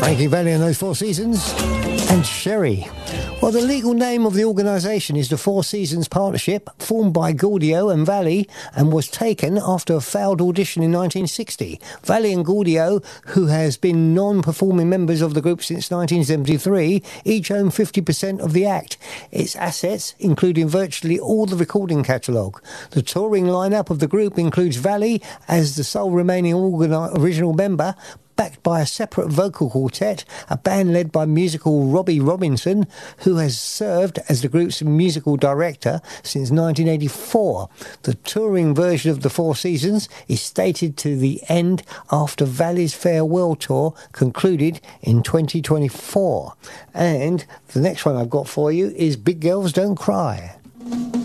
Frankie Valli and those Four Seasons. And Sherry. Well, the legal name of the organisation is the Four Seasons Partnership, formed by Gaudio and Valli, and was taken after a failed audition in 1960. Valli and Gaudio, who has been non-performing members of the group since 1973, each own 50% of the act. Its assets, including virtually all the recording catalogue. The touring lineup of the group includes Valli as the sole remaining original member, backed by a separate vocal quartet, a band led by musical Robbie Robinson, who has served as the group's musical director since 1984. The touring version of the Four Seasons is stated to the end after Valli's farewell tour concluded in 2024. And the next one I've got for you is Big Girls Don't Cry.